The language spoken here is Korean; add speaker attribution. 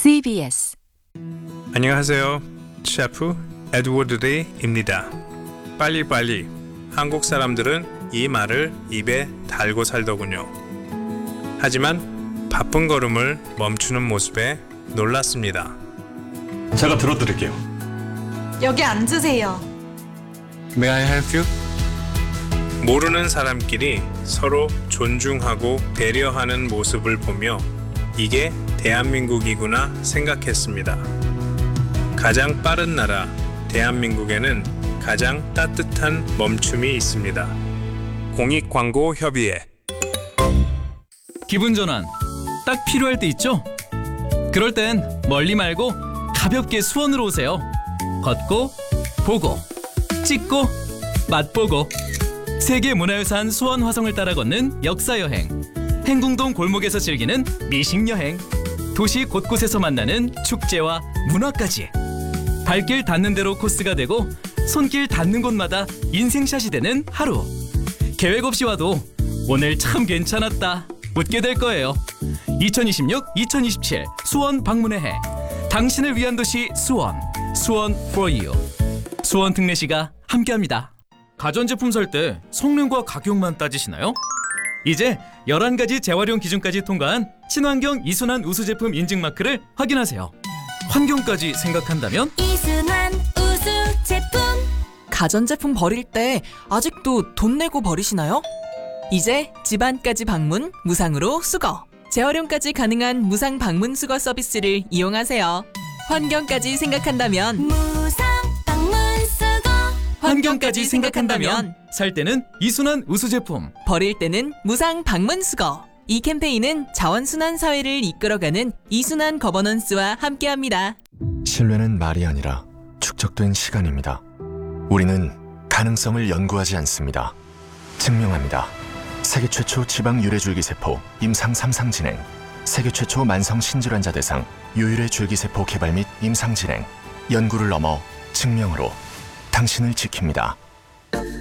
Speaker 1: CBS.
Speaker 2: 안녕하세요. 셰프 에드워드 레이입니다. 빨리빨리. 한국 사람들은 이 말을 입에 달고 살더군요. 하지만 바쁜 걸음을 멈추는 모습에 놀랐습니다.
Speaker 3: 제가 들어드릴게요.
Speaker 4: 여기 앉으세요.
Speaker 3: May I help you?
Speaker 2: 모르는 사람끼리 서로 존중하고 배려하는 모습을 보며 이게 대한민국이구나 생각했습니다. 가장 빠른 나라 대한민국에는 가장 따뜻한 멈춤이 있습니다. 공익광고협의회.
Speaker 5: 기분 전환 딱 필요할 때 있죠? 그럴 땐 멀리 말고 가볍게 수원으로 오세요. 걷고 보고 찍고 맛보고 세계문화유산 수원 화성을 따라 걷는 역사여행, 행궁동 골목에서 즐기는 미식여행, 도시 곳곳에서 만나는 축제와 문화까지 발길 닿는 대로 코스가 되고 손길 닿는 곳마다 인생샷이 되는 하루. 계획 없이 와도 오늘 참 괜찮았다 웃게 될 거예요. 2026-2027 수원 방문의 해. 당신을 위한 도시 수원. 수원 for you. 수원 특례시가 함께합니다. 가전제품 살 때 성능과 가격만 따지시나요? 이제 11가지 재활용 기준까지 통과한 친환경 이순환 우수 제품 인증 마크를 확인하세요. 환경까지 생각한다면
Speaker 6: 이순환 우수 제품.
Speaker 7: 가전제품 버릴 때 아직도 돈 내고 버리시나요? 이제 집안까지 방문 무상으로 수거. 재활용까지 가능한 무상 방문 수거 서비스를 이용하세요. 환경까지 생각한다면
Speaker 6: 무상 방문 수거.
Speaker 5: 환경까지 생각한다면 살 때는 이순환 우수 제품,
Speaker 7: 버릴 때는 무상 방문 수거. 이 캠페인은 자원순환 사회를 이끌어가는 이순환 거버넌스와 함께합니다.
Speaker 8: 신뢰는 말이 아니라 축적된 시간입니다. 우리는 가능성을 연구하지 않습니다. 증명합니다. 세계 최초 지방 유래줄기세포 임상 3상 진행, 세계 최초 만성 신질환자 대상 유유래 줄기세포 개발 및 임상 진행, 연구를 넘어 증명으로 당신을 지킵니다.